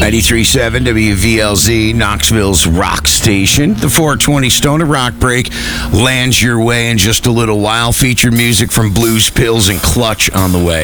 93.7 WVLZ, Knoxville's rock station. The 420 Stoner Rock Break lands your way in just a little while. Featured music from Blues Pills and Clutch on the way.